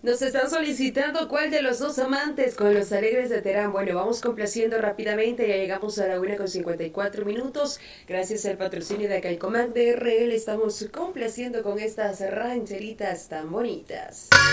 Nos están solicitando cuál de los dos amantes con los alegres de Terán. Bueno, vamos complaciendo rápidamente, ya llegamos a la 1:54. Gracias al patrocinio de Calcomac DRL estamos complaciendo con estas rancheritas tan bonitas.